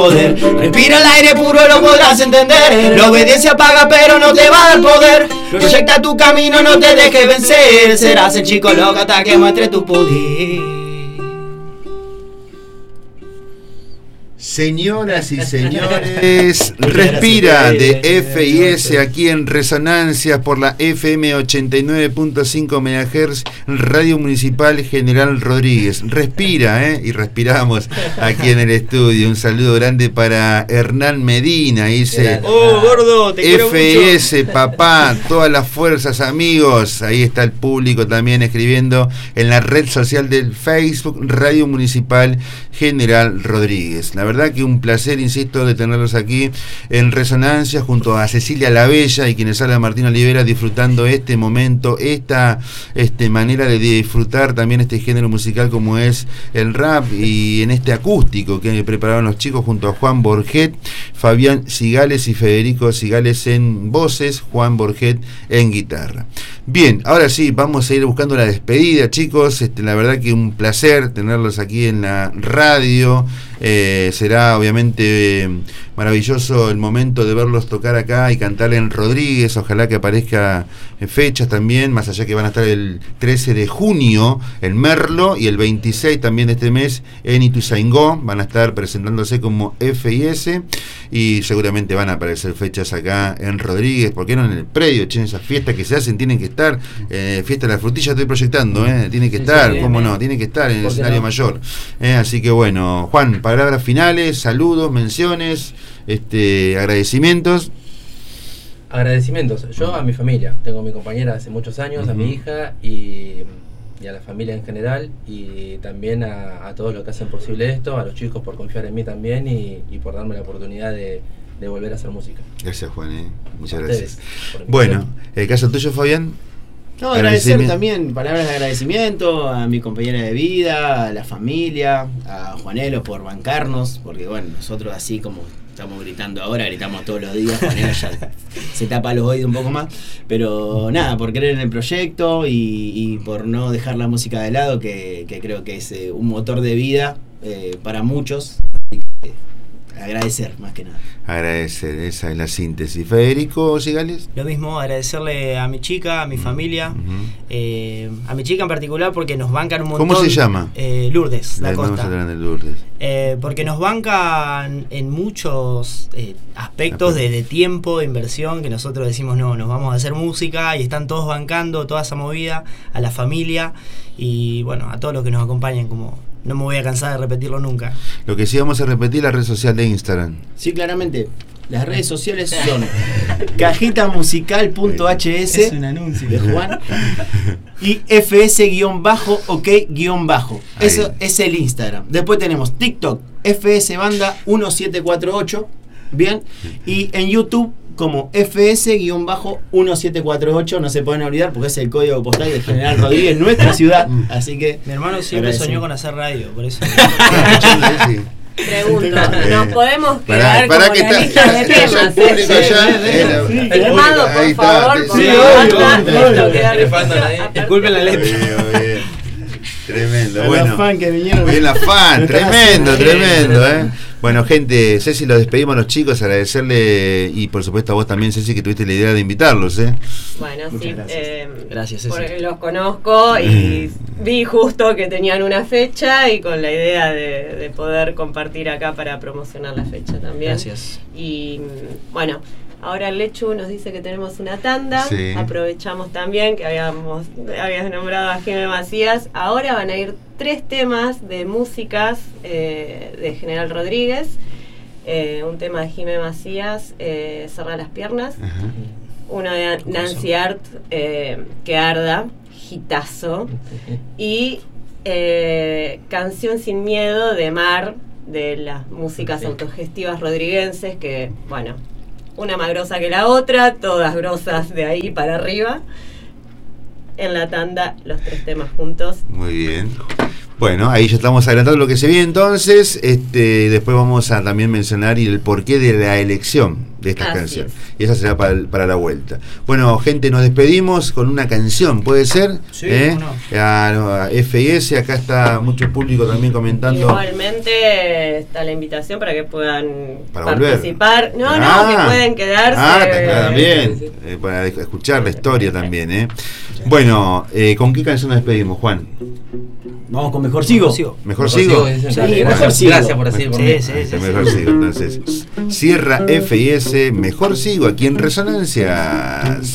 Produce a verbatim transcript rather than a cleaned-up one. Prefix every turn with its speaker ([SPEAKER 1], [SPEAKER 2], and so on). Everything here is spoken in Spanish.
[SPEAKER 1] poder. Respira el aire puro, lo podrás entender. La obediencia paga pero no te va a dar poder. Proyecta tu camino, no te dejes vencer. Serás el chico loco hasta que muestre tu poder.
[SPEAKER 2] Señoras y señores, Respira de F I S aquí en Resonancias por la F M ochenta y nueve punto cinco megahertz, Radio Municipal General Rodríguez. Respira, ¿eh? Y respiramos aquí en el estudio. Un saludo grande para Hernán Medina. Dice:
[SPEAKER 1] oh, gordo, te quiero
[SPEAKER 2] F I S, mucho. Papá, todas las fuerzas, amigos. Ahí está el público también escribiendo en la red social del Facebook, Radio Municipal General Rodríguez. La verdad que un placer, insisto, de tenerlos aquí en Resonancia junto a Cecilia La Bella y quienes habla Martín Olivera, disfrutando este momento, esta este, manera de disfrutar también este género musical como es el rap, y en este acústico que prepararon los chicos junto a Juan Borget, Fabián Cigales y Federico Cigales en voces, Juan Borget en guitarra. Bien, ahora sí, vamos a ir buscando la despedida, chicos. Este, la verdad que un placer tenerlos aquí en la radio. Eh, será obviamente eh, maravilloso el momento de verlos tocar acá y cantar en Rodríguez. Ojalá que aparezca en fechas también, más allá que van a estar el trece de junio en Merlo y el veintiséis también de este mes en Ituzaingó. Van a estar presentándose como F I S y seguramente van a aparecer fechas acá en Rodríguez. ¿Por qué no en el predio? Che, esas fiestas que se hacen tienen que estar. Eh, fiesta de la frutilla estoy proyectando, eh, tiene que estar, cómo no, tiene que estar en el escenario no? mayor. Eh, así que bueno, Juan, palabras finales, saludos, menciones, este, agradecimientos.
[SPEAKER 3] Agradecimientos. Yo a mi familia, tengo a mi compañera hace muchos años, uh-huh. a mi hija y, y a la familia en general, y también a, a todos los que hacen posible esto, a los chicos por confiar en mí también y, y por darme la oportunidad de, de volver a hacer música.
[SPEAKER 2] Gracias, Juan, eh. muchas gracias. Bueno, ¿el caso tuyo, Fabián?
[SPEAKER 1] No, agradecer también, palabras de agradecimiento a mi compañera de vida, a la familia, a Juanelo por bancarnos, porque bueno, nosotros así como estamos gritando ahora, gritamos todos los días, Juanelo ya se tapa los oídos un poco más, pero nada, por creer en el proyecto y, y por no dejar la música de lado, que, que creo que es eh, un motor de vida eh, para muchos. Agradecer, más que nada.
[SPEAKER 2] Agradecer, esa es la síntesis. Federico Cigales.
[SPEAKER 4] Lo mismo, agradecerle a mi chica, a mi uh-huh. familia, uh-huh. Eh, a mi chica en particular porque nos bancan un montón.
[SPEAKER 2] ¿Cómo se llama?
[SPEAKER 4] Eh, Lourdes, la Costa.
[SPEAKER 2] De Lourdes.
[SPEAKER 4] Eh, porque nos bancan en muchos eh, aspectos de, de tiempo, de inversión, que nosotros decimos no, nos vamos a hacer música y están todos bancando toda esa movida, a la familia y bueno, a todos los que nos acompañan, como no me voy a cansar de repetirlo nunca.
[SPEAKER 2] Lo que sí vamos a repetir, la red social de Instagram.
[SPEAKER 1] Sí, claramente. Las redes sociales son cajita musical punto h s
[SPEAKER 4] es un anuncio
[SPEAKER 1] de Juan y fs-ok-. Eso es el Instagram. Después tenemos TikTok, F S Banda uno siete cuatro ocho. Bien. Y en YouTube como fs uno siete cuatro ocho, no se pueden olvidar porque es el código postal de General Rodríguez, nuestra ciudad. Así que
[SPEAKER 4] mi hermano siempre soñó con hacer radio, por eso.
[SPEAKER 5] Pregunto, ¿nos podemos
[SPEAKER 2] para,
[SPEAKER 5] quedar
[SPEAKER 2] para
[SPEAKER 5] como
[SPEAKER 2] que
[SPEAKER 5] la
[SPEAKER 2] está,
[SPEAKER 5] lista de temas? Firmado, por favor, porque
[SPEAKER 4] disculpen la letra.
[SPEAKER 2] Tremendo,
[SPEAKER 1] a
[SPEAKER 2] bueno.
[SPEAKER 1] La fan que vinieron.
[SPEAKER 2] Bien la fan, tremendo, tremendo, eh. Bueno, gente, Ceci, los despedimos a los chicos, agradecerle y por supuesto a vos también, Ceci, que tuviste la idea de invitarlos, ¿eh?
[SPEAKER 5] Bueno,
[SPEAKER 1] muchas
[SPEAKER 5] sí,
[SPEAKER 1] gracias.
[SPEAKER 5] Eh,
[SPEAKER 4] gracias, Ceci.
[SPEAKER 5] Porque los conozco y vi justo que tenían una fecha y con la idea de, de poder compartir acá para promocionar la fecha también.
[SPEAKER 4] Gracias.
[SPEAKER 5] Y bueno, ahora el Lechu nos dice que tenemos una tanda,
[SPEAKER 2] sí.
[SPEAKER 5] Aprovechamos también que habíamos habías nombrado a Jimé Macías, ahora van a ir tres temas de músicas eh, de General Rodríguez, eh, un tema de Jimé Macías, eh, Cerrar las piernas, uh-huh. Uno de Nancy Art, eh, Que arda, hitazo, y eh, Canción sin miedo de Mar, de las músicas sí. autogestivas rodriguenses, que bueno, una más grosa que la otra, todas grosas de ahí para arriba. En la tanda, los tres temas juntos.
[SPEAKER 2] Muy bien. Bueno, ahí ya estamos adelantando lo que se viene entonces. Este, después vamos a también mencionar el porqué de la elección de estas
[SPEAKER 5] Así
[SPEAKER 2] canciones.
[SPEAKER 5] es.
[SPEAKER 2] Y esa será para, para la vuelta. Bueno, gente, nos despedimos con una canción, ¿puede ser?
[SPEAKER 4] Sí,
[SPEAKER 2] ¿Eh?
[SPEAKER 4] cómo no.
[SPEAKER 2] A, no, a F S, acá está mucho público también comentando.
[SPEAKER 5] Igualmente está la invitación para que puedan
[SPEAKER 2] Para volver.
[SPEAKER 5] participar. No,
[SPEAKER 2] Ah.
[SPEAKER 5] no, que pueden quedarse.
[SPEAKER 2] Ah, está también.
[SPEAKER 3] Sí, sí.
[SPEAKER 2] Eh, para escuchar la historia también, ¿eh? Bueno, eh, ¿con qué canción nos despedimos, Juan?
[SPEAKER 1] Vamos con Mejor Sigo.
[SPEAKER 2] ¿Mejor,
[SPEAKER 3] Mejor
[SPEAKER 2] sigo?
[SPEAKER 3] dicen,
[SPEAKER 1] Sí,
[SPEAKER 3] dale,
[SPEAKER 1] mejor
[SPEAKER 3] gracias,
[SPEAKER 1] sigo.
[SPEAKER 3] gracias por decir por
[SPEAKER 4] Sí,
[SPEAKER 3] mí.
[SPEAKER 4] sí,
[SPEAKER 2] Ahí está,
[SPEAKER 4] sí,
[SPEAKER 2] mejor
[SPEAKER 4] sí.
[SPEAKER 2] sigo. Entonces, cierra F I S, Mejor Sigo aquí en Resonancia.